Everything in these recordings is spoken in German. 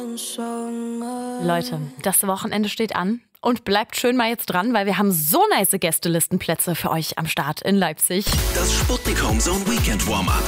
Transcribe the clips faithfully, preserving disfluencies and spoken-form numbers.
Leute, das Wochenende steht an und bleibt schön mal jetzt dran, weil wir haben so nice Gästelistenplätze für euch am Start in Leipzig. Das Sputnik Homezone Weekend Warm-Up.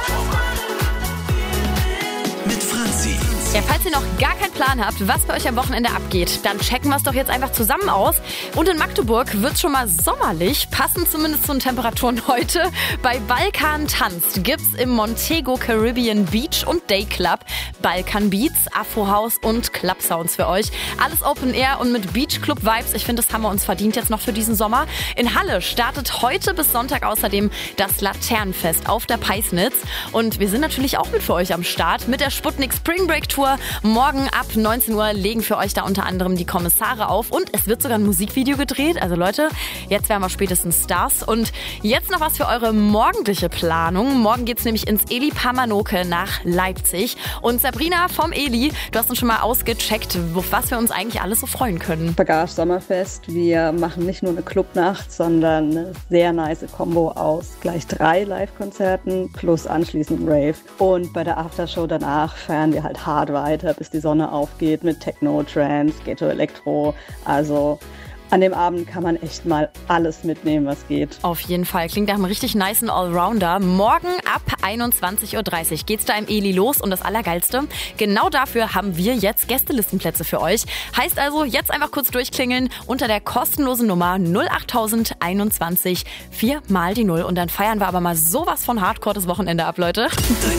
Mit Franzi. Ja, falls ihr noch gar keinen Plan habt, was bei euch am Wochenende abgeht, dann checken wir es doch jetzt einfach zusammen aus. Und in Magdeburg wird es schon mal sommerlich, passend zumindest zu den Temperaturen heute. Bei Balkan tanzt gibt's im Montego Caribbean Beach und Day Club Balkan Beats, Afro House und Club Sounds für euch. Alles Open Air und mit Beach Club Vibes. Ich finde, das haben wir uns verdient jetzt noch für diesen Sommer. In Halle startet heute bis Sonntag außerdem das Laternenfest auf der Peisnitz. Und wir sind natürlich auch mit für euch am Start mit der Sputnik Spring Break Tour. Morgen ab neunzehn Uhr legen für euch da unter anderem die Kommissare auf und es wird sogar ein Musikvideo gedreht. Also Leute, jetzt wären wir spätestens Stars. Und jetzt noch was für eure morgendliche Planung. Morgen geht's nämlich ins Eli Pamanoke nach Leipzig. Und Sabrina vom Eli, du hast uns schon mal ausgecheckt, auf was wir uns eigentlich alles so freuen können. Bagage Sommerfest. Wir machen nicht nur eine Clubnacht, sondern eine sehr nice Kombo aus gleich drei Live-Konzerten plus anschließend Rave. Und bei der Aftershow danach feiern wir halt hart weiter, bis die Sonne aufgeht mit Techno, Trance, Ghetto, Elektro. Also an dem Abend kann man echt mal alles mitnehmen, was geht. Auf jeden Fall. Klingt nach einem richtig nicen Allrounder. Morgen ab einundzwanzig Uhr dreißig geht's da im Eli los und das Allergeilste, genau dafür haben wir jetzt Gästelistenplätze für euch. Heißt also, jetzt einfach kurz durchklingeln unter der kostenlosen Nummer null acht einundzwanzig vier mal die null und dann feiern wir aber mal sowas von Hardcore das Wochenende ab, Leute.